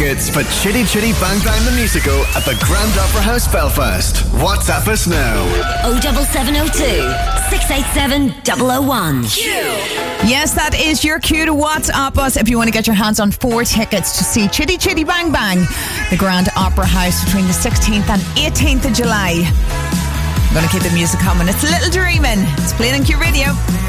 tickets for Chitty Chitty Bang Bang the Musical at the Grand Opera House, Belfast. WhatsApp us now. 07702 687 001. Yes, that is your cue to WhatsApp us if you want to get your hands on 4 tickets to see Chitty Chitty Bang Bang, the Grand Opera House, between the 16th and 18th of July. I'm going to keep the music coming. It's Little Dreamin'. It's playing on Q Radio.